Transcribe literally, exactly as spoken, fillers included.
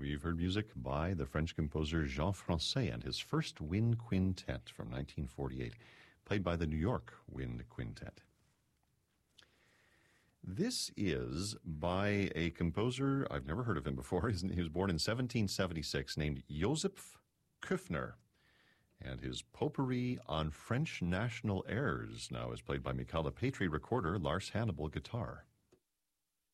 We've heard music by the French composer Jean Francais and his first wind quintet from nineteen forty-eight, played by the New York Wind Quintet. This is by a composer, I've never heard of him before. He was born in seventeen seventy-six, named Joseph Koeffner. And his potpourri on French national airs now is played by Mikhail Petri recorder, Lars Hannibal guitar.